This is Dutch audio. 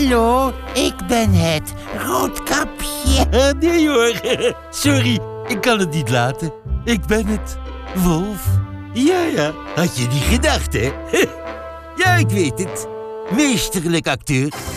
Hallo, ik ben het Roodkapje. Nee hoor, sorry, ik kan het niet laten. Ik ben het, Wolf. Ja, had je niet gedacht, hè? Ja, ik weet het. Meesterlijk acteur.